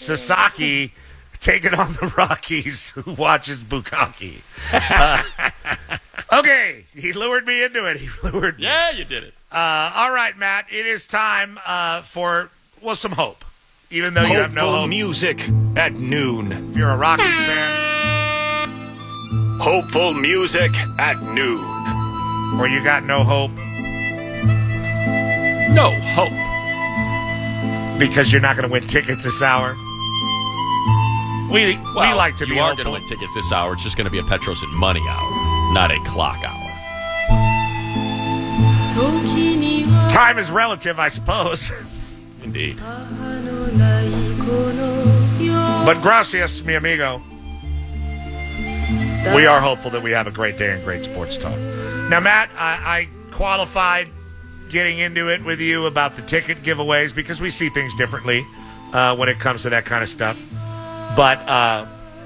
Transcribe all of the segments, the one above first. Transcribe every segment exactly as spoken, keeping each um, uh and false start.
Sasaki taking on the Rockies, who watches Bukkake. Uh, okay, he lured me into it. He lured me. Yeah, you did it. Uh, all right, Matt, it is time uh, for, well, some hope. Even though you have no hope. Hopeful music at noon. If you're a Rockies fan. Hopeful music at noon. Or you got no hope. No hope. Because you're not going to win tickets this hour. We, Well, we like to you be are hopeful. going to win tickets this hour. It's just going to be a Petros and Money hour, not a clock hour. Time is relative, I suppose. Indeed. But gracias, mi amigo. We are hopeful that we have a great day and great sports talk. Now, Matt, I, I qualified getting into it with you about the ticket giveaways because we see things differently uh, when it comes to that kind of stuff. But uh,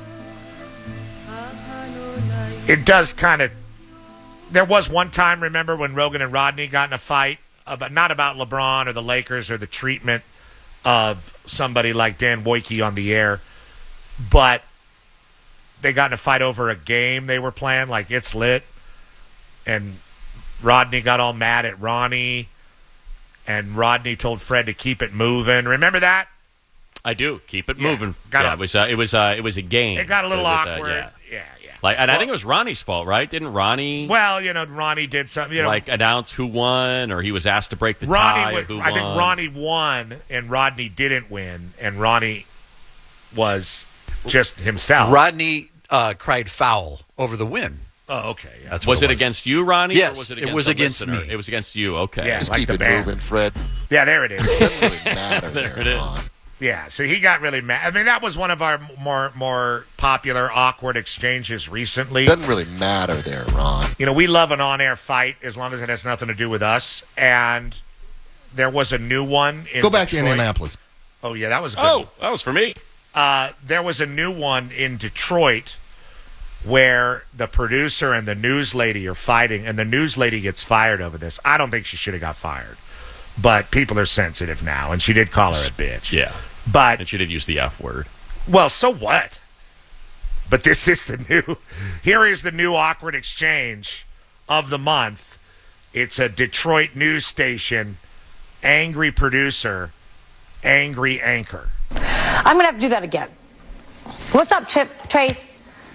it does kind of... There was one time, remember, when Rogan and Rodney got in a fight, about, not about LeBron or the Lakers or the treatment of somebody like Dan Wojcicki on the air, but they got in a fight over a game they were playing, like It's Lit, and Rodney got all mad at Ronnie, and Rodney told Fred to keep it moving. Remember that? I do. Keep it Yeah, moving. got Yeah, a- it was uh, it was uh, it was a game. It got a little With, uh, awkward. yeah. yeah, yeah. Like, and I Well- think it was Ronnie's fault, right? Didn't Ronnie Well, you know, Ronnie did something. You know, like announce who won, or he was asked to break the Ronnie. tie? Was, or who I think won? Ronnie won, and Rodney didn't win, and Ronnie was just himself. Rodney uh, cried foul over the win. Oh, okay. Yeah. That's what Was it was. against you, Ronnie? Yes, or was it, it against was the against listener? me. It was against you. Okay. Yeah. Just like keep the it band. moving, Fred. Yeah, there it is. Doesn't really matter There there, it is. Ron. Yeah, so he got really mad. I mean, that was one of our more more popular awkward exchanges recently. Doesn't really matter there, Ron. You know, we love an on-air fight as long as it has nothing to do with us. And there was a new one in Go back Detroit. to Indianapolis. Oh, yeah, that was a good. Oh, that was for me. Uh, there was a new one in Detroit where the producer and the news lady are fighting, and the news lady gets fired over this. I don't think she should have got fired. But people are sensitive now, and she did call her a bitch. Yeah. But And she did use the F word. well, so what? But this is the new. Here is the new awkward exchange of the month. It's a Detroit news station, angry producer, angry anchor. I'm going to have to do that again. What's up, Chip? Trace?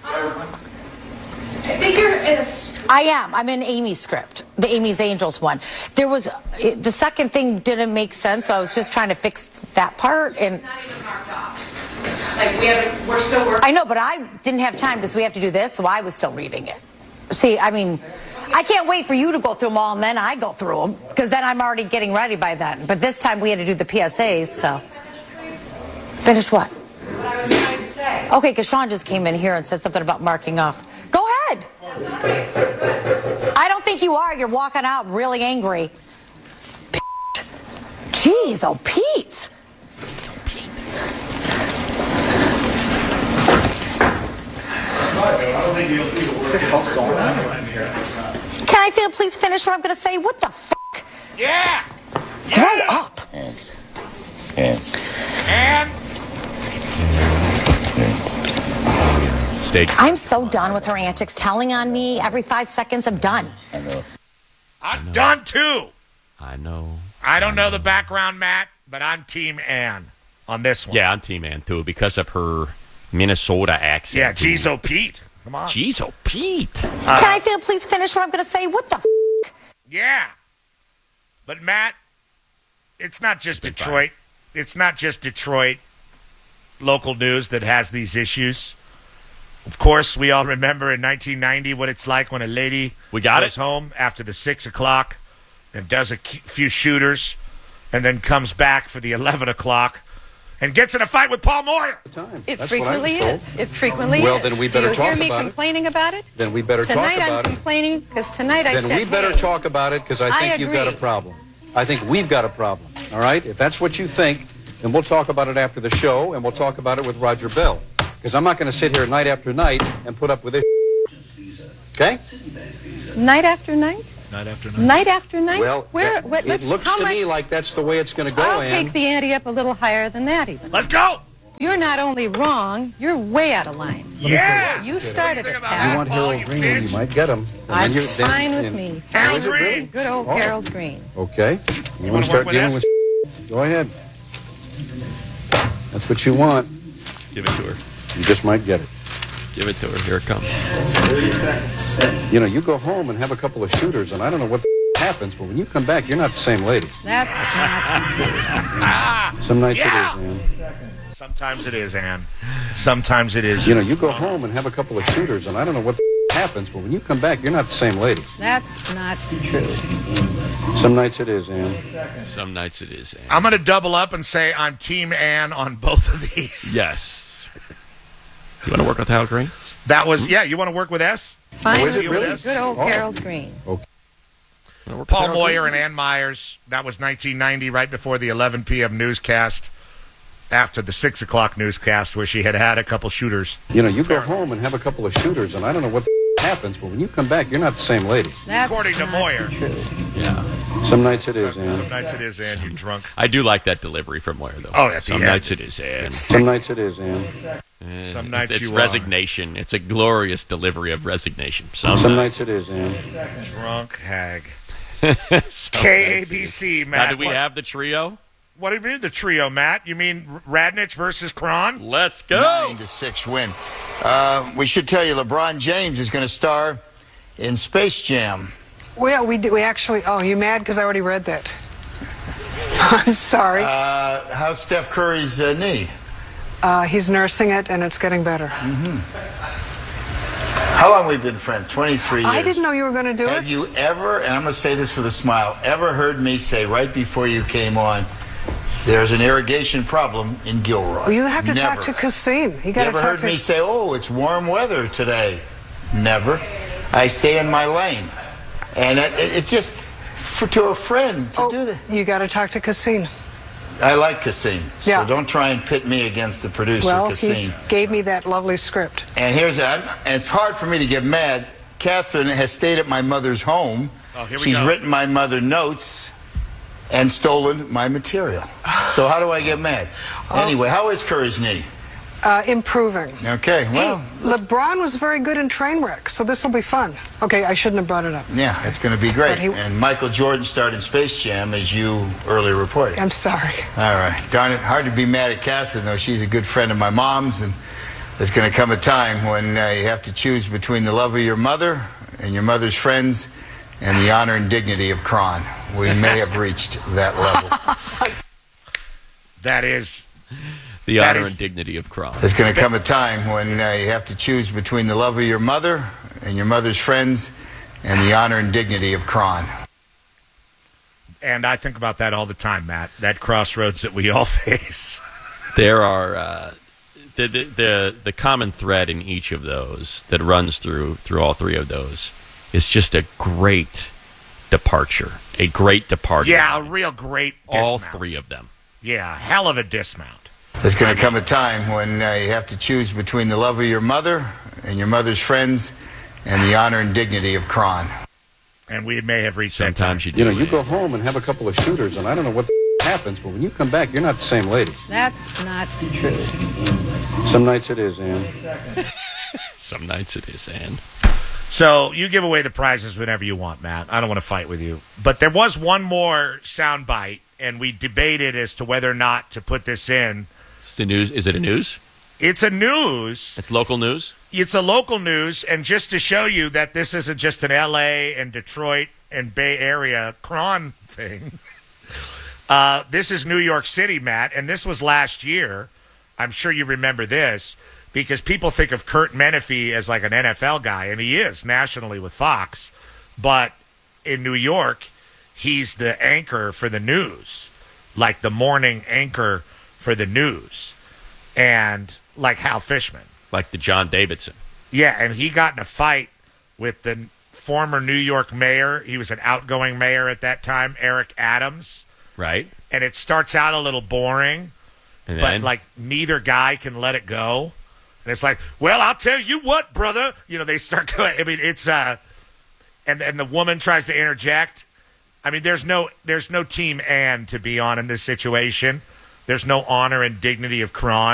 I think you're in a... I am. I'm in Amy's script, the Amy's Angels one. There was, it, the second thing didn't make sense, so I was just trying to fix that part. And It's not even marked off. Like, we haven't... We're still working... I know, but I didn't have time because we have to do this, so I was still reading it. See, I mean, I can't wait for you to go through them all, and then I go through them, because then I'm already getting ready by then. But this time we had to do the P S As, so. Finish what? What I was trying to say. Okay, because Sean just came in here and said something about marking off. Go ahead. I don't think you are. You're walking out really angry. Jeez, oh, Pete. I don't think you'll see the worst going on here. Can I feel, please finish what I'm going to say? What the fuck? Yeah. Grow up. Hands. Hands. And Hands. Stage. I'm so done with her antics, telling on me every five seconds. I'm done. I know. I'm done too. I know. I don't know the background, Matt, but I'm Team Ann on this one. Yeah, I'm Team Ann, too, because of her Minnesota accent. Yeah, too. geez, oh, Pete. Come on. Jeez, oh, Pete. Can I feel, please finish what I'm going to say? What the fuck? Yeah. But, Matt, it's not just Detroit. It's not just Detroit local news that has these issues. Of course, we all remember in nineteen ninety what it's like when a lady We got goes it. home after the six o'clock and does a cu- few shooters and then comes back for the eleven o'clock and gets in a fight with Paul Moyer. It frequently is. It frequently Well, is. then we better Do you talk hear me about it. complaining about it? Then we better Tonight talk I'm about it. complaining because tonight I Then said, we better hey, talk about it because I I think you've got a agree. problem. I think we've got a problem. All right? If that's what you think, then we'll talk about it after the show, and we'll talk about it with Roger Bell. Because I'm not going to sit here night after night and put up with this. Okay? night after night? Night after Night after night? Well, Where, that- what, it let's, looks how to much- me like that's the way it's going to go, I'll Ann. take the ante up a little higher than that even. Let's go. You're not only wrong, you're way out of line. Yeah. You started it, You Pat. want Paul, Harold you Green, bitch. you might get him. And I'm then you're- then- fine with and- me. Harold Fine with Green. me. Good old Oh. Harold Green. Okay. You, wanna want to start work with dealing us? with Go ahead. That's what you want. Give it to her. You just might get it. Give it to her. Here it comes. You know, you go home and have a couple of shooters, and I don't know what the happens, but when you come back, you're not the same lady. That's not Some nights Yeah. it is, man. Sometimes it is, Ann. Sometimes it is. You know, you go home and have a couple of shooters, and I don't know what the happens, but when you come back, you're not the same lady. That's not true. Some nights it is, Ann. Some nights it is. Ann. I'm going to double up and say I'm Team Ann on both of these. Yes. You want to work with Hal Green? That was, yeah, you want to work with S? Fine Oh, is with it me. really? Good old Oh. Harold Green. Wanna work with Paul Hal Moyer Green? and Ann Myers. That was nineteen ninety, right before the eleven p.m. newscast, after the six o'clock newscast, where she had had a couple shooters. You know, you go home and have a couple of shooters, and I don't know what the happens, but when you come back, you're not the same lady. That's According to not Moyer. true. Yeah. Some nights it is, Some Ann. nights it is, Ann, you drunk. I do like that delivery from Moyer, though. Oh, at the Some end. nights it is, Ann. Some nights it is, Ann. Eh, Some nights it's you are. resignation. It's a glorious delivery of resignation. Some, Some nights it is, Ann. Drunk hag. Some K A nights it B is. C, Now, Matt. do we what, have the trio? what do you mean the trio, Matt? You mean Radnich versus Kron? Let's go. Nine to six win. Uh, we should tell you, LeBron James is going to star in Space Jam. Well, we do, we actually. Oh, you mad because I already read that? I'm sorry. Uh, how's Steph Curry's uh, knee? Uh, he's nursing it, and it's getting better. How long we been friends? twenty-three years. I didn't know you were going to do Have it. you ever, and I'm going to say this with a smile, ever heard me say right before you came on, there's an irrigation problem in Gilroy? Oh, you have to Never. talk to Kasim. You You got to ever talk heard to. me say, oh, it's warm weather today? Never. I stay in my lane. And it, it- it's just for, to a friend to oh, do that. you got to talk to Kasim. I like Cassim, so Yeah. don't try and pit me against the producer, Well, he Cassim. gave me that lovely script. And here's that. And it's hard for me to get mad. Catherine has stayed at my mother's home. Oh, here we She's go. written my mother notes and stolen my material. So how do I get mad? Oh. Anyway, how is Curry's knee? Uh, improving. Okay, well, Hey, LeBron was very good in Trainwreck, so this will be fun. Okay, I shouldn't have brought it up. yeah, it's going to be great. But he- And Michael Jordan starred in Space Jam, as you earlier reported. I'm sorry. All right. Darn it. Hard to be mad at Catherine, though. She's a good friend of my mom's, and there's going to come a time when uh, you have to choose between the love of your mother and your mother's friends and the honor and dignity of Kron. We may have reached that level. That is, The That honor is- and dignity of Kron. There's going to come a time when uh, you have to choose between the love of your mother and your mother's friends and the honor and dignity of Kron. and I think about that all the time, Matt. That crossroads that we all face. There are uh, the, the the the common thread in each of those that runs through through all three of those is just a great departure, a great departure. Yeah, a real great dismount. all three of them. Yeah, hell of a dismount. There's going to come a time when uh, you have to choose between the love of your mother and your mother's friends and the honor and dignity of Kron. And we may have reached that time. Sometimes you do. You know, you man. go home and have a couple of shooters, and I don't know what the happens, but when you come back, you're not the same lady. That's not true. Some nights it is, Ann. Some nights it is, Ann. So you give away the prizes whenever you want, Matt. I don't want to fight with you. But there was one more soundbite, and we debated as to whether or not to put this in. It's the news. Is it a news? It's a news. It's local news. It's a local news, and just to show you that this isn't just an L A and Detroit and Bay Area Kron thing. Uh, this is New York City, Matt, and this was last year. I'm sure you remember this because people think of Kurt Menefee as like an N F L guy, and he is nationally with Fox. But in New York, he's the anchor for the news, like the morning anchor for the news, and like Hal Fishman. Like the John Davidson. Yeah, and he got in a fight with the former New York mayor. He was an outgoing mayor at that time, Eric Adams. Right. And it starts out a little boring, And but then, like neither guy can let it go. And it's like, well, I'll tell you what, brother. You know, they start going. I mean, it's uh, and and the woman tries to interject. I mean, there's no there's no team Ann to be on in this situation. There's no honor and dignity of Kron.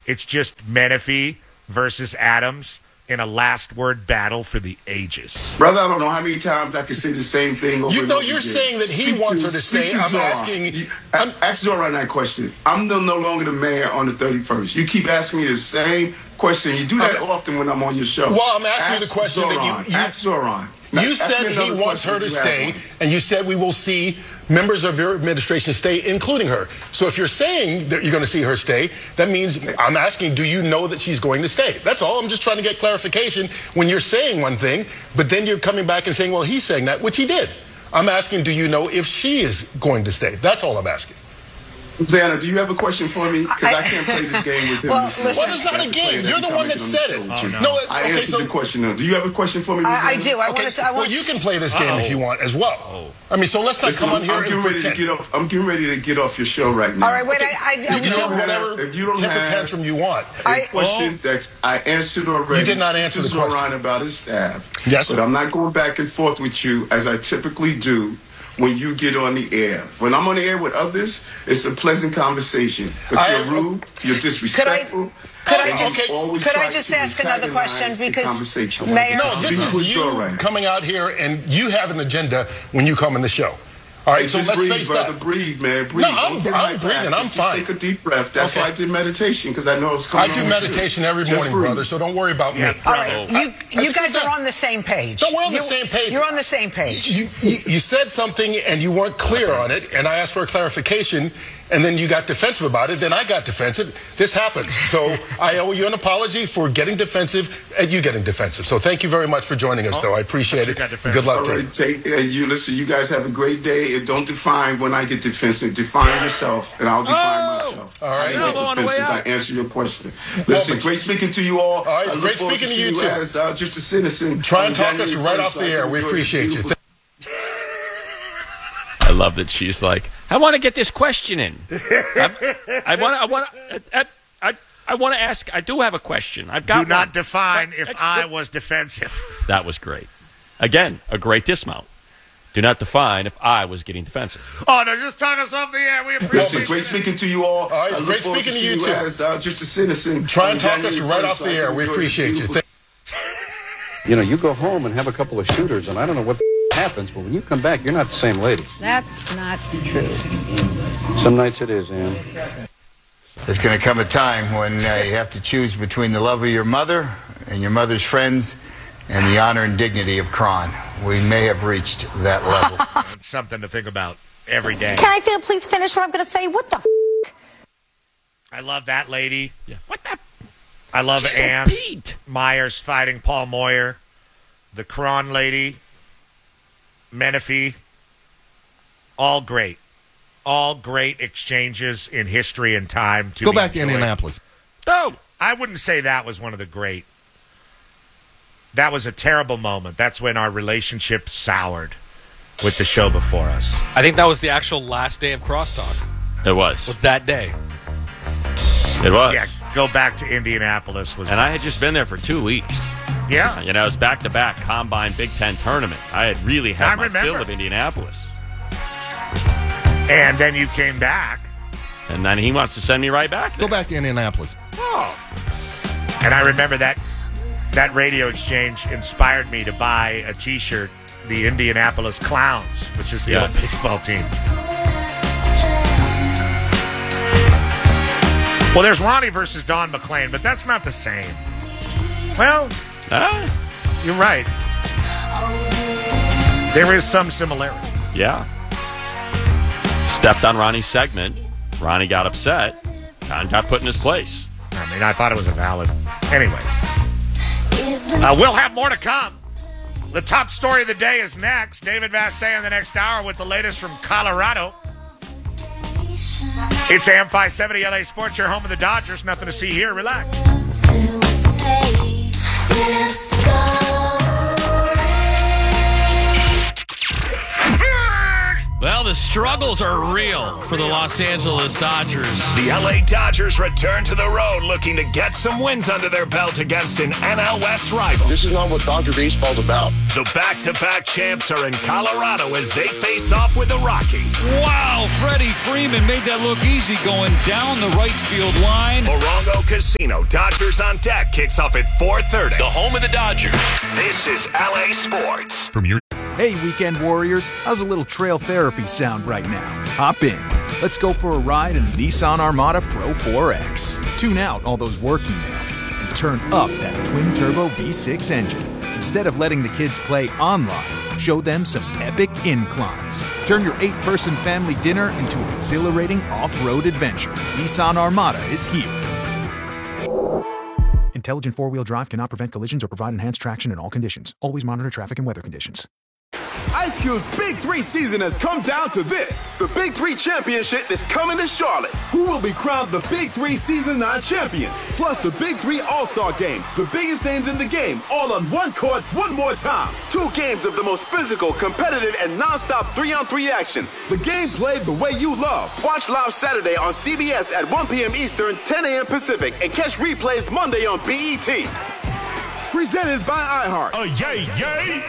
It's just Menifee versus Adams in a last word battle for the ages. Brother, I don't know how many times I can say the same thing over You and know, over you're again. saying that he Speak wants to- her to speak stay. I'm Zoran. asking- You, I'm, ask Zoran that question. I'm no, no longer the mayor on the thirty-first. You keep asking me the same question. You do that I'm- often when I'm on your show. Well, I'm asking you Ask the question that you- Zoran. you- Ask Zoran. Now, You ask said me he another wants her question to if you have stay, one. and you said we will see members of your administration stay, including her. So if you're saying that you're going to see her stay, that means I'm asking, do you know that she's going to stay? That's all. I'm just trying to get clarification when you're saying one thing, but then you're coming back and saying, well, he's saying that, which he did. I'm asking, do you know if she is going to stay? That's all I'm asking. Xana, do you have a question for me? Because I, I- can't play this game with him. Well, this listen- week. Well, it's not I a have to play game. it You're every the time one I that get on the said show it. with you. Oh, no. No, I okay, answered so- the question. Though. Do you have a question for me? I, I Rosanna? do. I Okay, want to. I well, want. you can play this game if you want as well. Oh. I mean, so let's not Listen, come on I'm, here I'm and getting ready pretend. to get off. I'm getting ready to get off your show right now. All right, wait. I. I, You I can have don't whatever have- if you don't temper have- tantrum you want. A I- question that I answered already. You did not answer to the question. Zoran about his staff. Yes. But I'm not going back and forth with you as I typically do when you get on the air. When I'm on the air with others, it's a pleasant conversation. But I- you're rude, you're disrespectful. Could I and just- you always could I try just to ask another antagonize question? the Because conversation. Mayor- No, this Speak with is you Zoran. coming out here, and you have an agenda when you come in the show. All right, Hey, so just let's breathe, face brother. that. Breathe, man. Breathe. No, I'm- Don't get I'm right breathing. back. I'm Just fine. Take a deep breath. That's Okay. why I did meditation, because I know it's I coming do on meditation too. every Just morning, breathe. brother, so don't worry about me. Yeah, All right, you you Let's guys do are that. on the same page. No, we're on the You- same page. You're on the same page. You, you, you said something and you weren't clear on it, and I asked for a clarification, and then you got defensive about it, then I got defensive. This happens. So I owe you an apology for getting defensive and you getting defensive. So thank you very much for joining us, though. I appreciate you it. got defensive. Good luck All to you. right, take, uh, you listen. You guys have a great day, and don't define when I get defensive. Define yourself, and I'll define Oh! myself. All right. I didn't Elbow on the get way defensive. out. I answer your question. Listen, but- great speaking to you all. All right, I look great forward speaking to to you, see you too. as uh, just a citizen. Try and on talk us January right first, off the so I air. can We enjoy this appreciate you. beautiful- I love that she's like, I want to get this question in. I, I want to. I want to. I, I, I want to ask. I do have a question. I've got. Do not one. define if I- I was defensive. That was great. Again, a great dismount. Do not define if I was getting defensive. Oh, no, just talk us off the air. We appreciate Listen, great speaking to you all. All right, I look great forward speaking to see you, too. as uh, just a citizen. Try on and talk us January right first, off so the I air. can We enjoy this appreciate you. beautiful- You know, you go home and have a couple of shooters, and I don't know what the happens, but when you come back, you're not the same lady. That's not true. Some nights it is, Ann. There's going to come a time when uh, you have to choose between the love of your mother and your mother's friends and the honor and dignity of Kron. We may have reached that level. It's something to think about every day. Can I feel, please finish what I'm going to say? What the f-? I love that lady. Yeah. What the? I love She's a Ann Pete. Myers fighting Paul Moyer. The Kron lady. Menifee. All great. All great exchanges in history and time. To Go be back to enjoyed. Indianapolis. Oh, I wouldn't say that was one of the great. That was a terrible moment. That's when our relationship soured with the show before us. I think that was the actual last day of Crosstalk. it was. Was that day? It was. Yeah, go back to Indianapolis. Was And I had just been there for two weeks. yeah. You know, it was back-to-back Combine Big Ten tournament. I had really had I my remember. fill of Indianapolis. And then you came back. And then he wants to send me right back Go there. back to Indianapolis. Oh. And I remember that that radio exchange inspired me to buy a T-shirt, the Indianapolis Clowns, which is the Yeah. old baseball team. Well, there's Ronnie versus Don McClain, but that's not the same. Well, Ah, you're right. There is some similarity. yeah. Stepped on Ronnie's segment. Ronnie got upset. Don got put in his place. I mean, I thought it was a valid. Anyway, uh, we'll have more to come. The top story of the day is next. David Vassay in the next hour with the latest from Colorado. It's A M five seventy L A Sports, your home of the Dodgers. Nothing to see here. Relax. Well, the struggles are real for the Los Angeles Dodgers. The L A Dodgers return to the road looking to get some wins under their belt against an N L West rival. This is not what Dodger baseball's about. The back-to-back champs are in Colorado as they face off with the Rockies. Wow, Freddie Freeman made that look easy going down the right field line. Morongo Casino, Dodgers on Deck kicks off at four thirty. The home of the Dodgers. This is L A Sports. From your Hey, Weekend Warriors, how's a little trail therapy sound right now? Hop in. Let's go for a ride in the Nissan Armada Pro four X. Tune out all those work emails and turn up that twin-turbo V six engine. Instead of letting the kids play online, show them some epic inclines. Turn your eight-person family dinner into an exhilarating off-road adventure. Nissan Armada is here. Intelligent four-wheel drive cannot prevent collisions or provide enhanced traction in all conditions. Always monitor traffic and weather conditions. Ice Cube's Big Three season has come down to this. The Big Three Championship is coming to Charlotte. Who will be crowned the Big Three Season nine champion? Plus the Big Three All-Star Game. The biggest names in the game, all on one court, one more time. Two games of the most physical, competitive, and non-stop three-on-three action. The game played the way you love. Watch live Saturday on C B S at one p.m. Eastern, ten a.m. Pacific, and catch replays Monday on B E T. Presented by iHeart. Oh, yay, yay!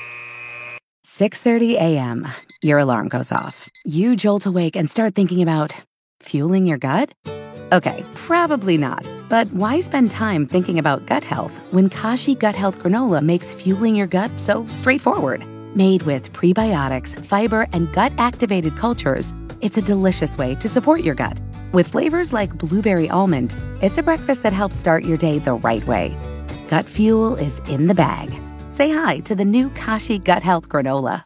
six thirty a.m. Your alarm goes off. You jolt awake and start thinking about fueling your gut? Okay, probably not. But why spend time thinking about gut health when Kashi Gut Health Granola makes fueling your gut so straightforward? Made with prebiotics, fiber, and gut-activated cultures, it's a delicious way to support your gut. With flavors like blueberry almond, it's a breakfast that helps start your day the right way. Gut fuel is in the bag. Say hi to the new Kashi Gut Health Granola.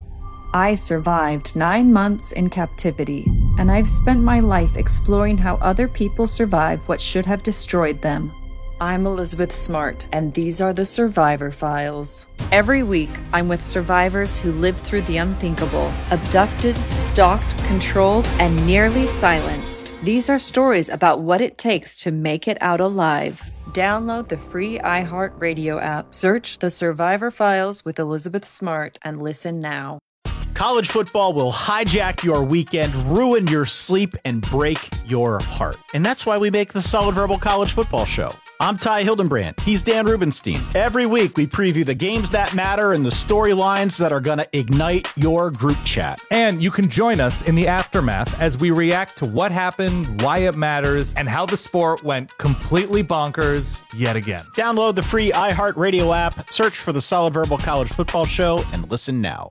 I survived nine months in captivity, and I've spent my life exploring how other people survive what should have destroyed them. I'm Elizabeth Smart, and these are the Survivor Files. Every week, I'm with survivors who lived through the unthinkable, abducted, stalked, controlled, and nearly silenced. These are stories about what it takes to make it out alive. Download the free iHeartRadio app, search The Survivor Files with Elizabeth Smart, and listen now. College football will hijack your weekend, ruin your sleep, and break your heart. And that's why we make the Solid Verbal College Football Show. I'm Ty Hildenbrand. He's Dan Rubenstein. Every week, we preview the games that matter and the storylines that are going to ignite your group chat. And you can join us in the aftermath as we react to what happened, why it matters, and how the sport went completely bonkers yet again. Download the free iHeartRadio app, search for the Solid Verbal College Football Show, and listen now.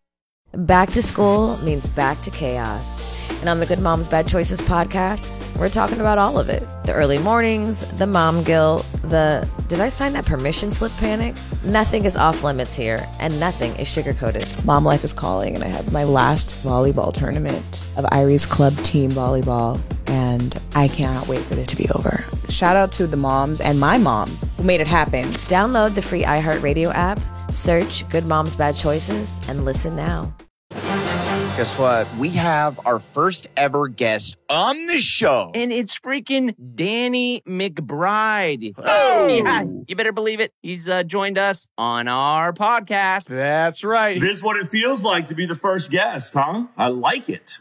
Back to school means back to chaos. And on the Good Moms Bad Choices podcast, we're talking about all of it. The early mornings, the mom guilt, the did I sign that permission slip panic? Nothing is off limits here, and nothing is sugar-coated. Mom life is calling, and I have my last volleyball tournament of Irie's club team volleyball, and I cannot wait for it to be over. Shout out to the moms and my mom who made it happen. Download the free iHeartRadio app, search Good Moms Bad Choices, and listen now. Guess what? We have our first ever guest on the show. And it's freaking Danny McBride. Oh! Yeah, you better believe it. He's uh, joined us on our podcast. That's right. This is what it feels like to be the first guest, huh? I like it.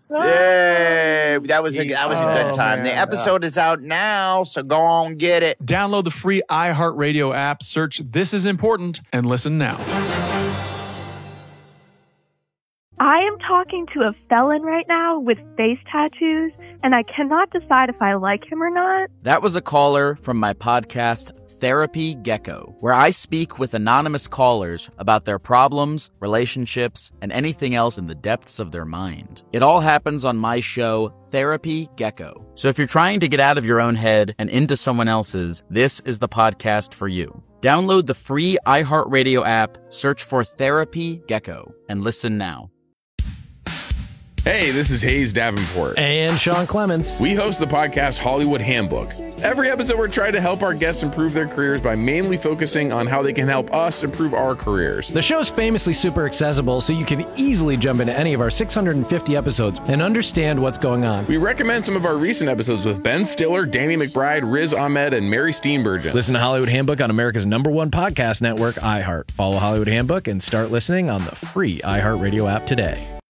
Yay! That was a, that was a good time. Oh, the episode is out now, so go on, get it. Download the free iHeartRadio app, search This Is Important, and listen now. I am talking to a felon right now with face tattoos, and I cannot decide if I like him or not. That was a caller from my podcast, Therapy Gecko, where I speak with anonymous callers about their problems, relationships, and anything else in the depths of their mind. It all happens on my show, Therapy Gecko. So if you're trying to get out of your own head and into someone else's, this is the podcast for you. Download the free iHeartRadio app, search for Therapy Gecko, and listen now. Hey, this is Hayes Davenport. And Sean Clements. We host the podcast Hollywood Handbook. Every episode, we're trying to help our guests improve their careers by mainly focusing on how they can help us improve our careers. The show's famously super accessible, so you can easily jump into any of our six hundred fifty episodes and understand what's going on. We recommend some of our recent episodes with Ben Stiller, Danny McBride, Riz Ahmed, and Mary Steenburgen. Listen to Hollywood Handbook on America's number one podcast network, iHeart. Follow Hollywood Handbook and start listening on the free iHeartRadio app today. More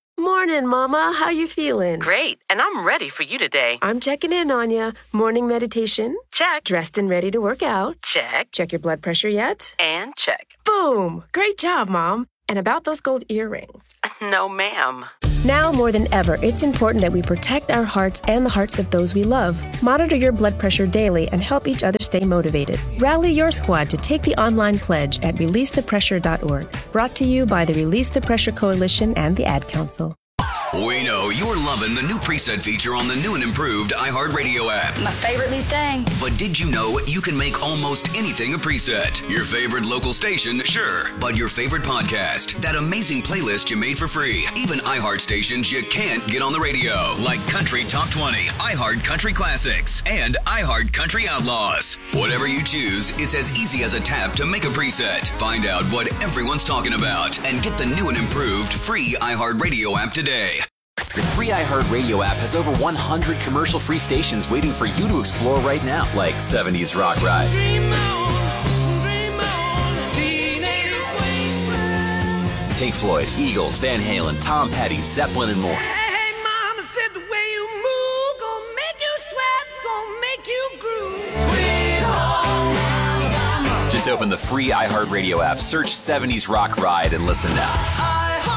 Morning, Mama. How you feeling? Great, and I'm ready for you today. I'm checking in on you. Morning meditation? Check. Dressed and ready to work out? Check. Check your blood pressure yet? And check. Boom! Great job, Mom. And about those gold earrings? No, ma'am. Now more than ever, it's important that we protect our hearts and the hearts of those we love. Monitor your blood pressure daily and help each other stay motivated. Rally your squad to take the online pledge at release the pressure dot org. Brought to you by the Release the Pressure Coalition and the Ad Council. We know you're loving the new preset feature on the new and improved iHeartRadio app. My favorite new thing. But did you know you can make almost anything a preset? Your favorite local station, sure. But your favorite podcast, that amazing playlist you made for free. Even iHeart stations you can't get on the radio, like Country Top twenty, iHeart Country Classics, and iHeart Country Outlaws. Whatever you choose, it's as easy as a tap to make a preset. Find out what everyone's talking about and get the new and improved free iHeartRadio app today. The free iHeartRadio app has over one hundred commercial-free stations waiting for you to explore right now, like seventies Rock Ride, Dream on, dream on, teenage wasteland. Pink Floyd, Eagles, Van Halen, Tom Petty, Zeppelin, and more. Hey, mama said the way you move gonna make you sweat, gonna make you groove. Sweet home Alabama. Just open the free iHeartRadio app, search seventies Rock Ride, and listen now.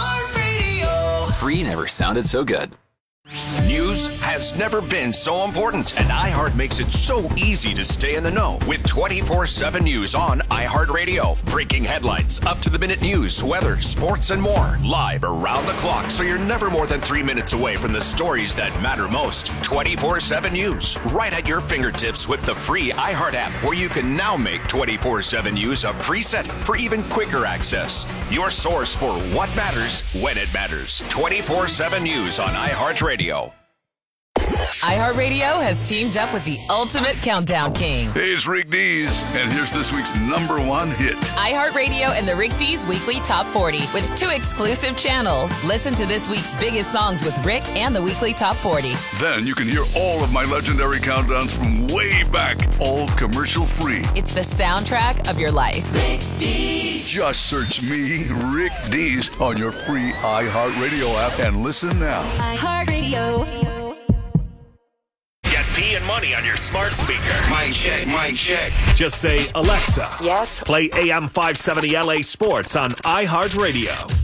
Free never sounded so good. News has never been so important, and iHeart makes it so easy to stay in the know with twenty-four seven News on iHeartRadio. Breaking headlines, up-to-the-minute news, weather, sports, and more. Live around the clock, so you're never more than three minutes away from the stories that matter most. twenty-four seven News, right at your fingertips with the free iHeart app, where you can now make twenty-four seven News a preset for even quicker access. Your source for what matters when it matters. twenty-four seven News on iHeartRadio. iHeartRadio has teamed up with the ultimate countdown king. Hey, it's Rick Dees, and here's this week's number one hit. iHeartRadio and the Rick Dees Weekly Top forty with two exclusive channels. Listen to this week's biggest songs with Rick and the Weekly Top forty. Then you can hear all of my legendary countdowns from way back, all commercial free. It's the soundtrack of your life. Rick Dees. Just search me, Rick Dees, on your free iHeartRadio app and listen now. iHeartRadio. Get P and Money on your smart speaker. Mic check, mic check. Just say, Alexa. Yes. Play A M five seventy L A Sports on iHeartRadio.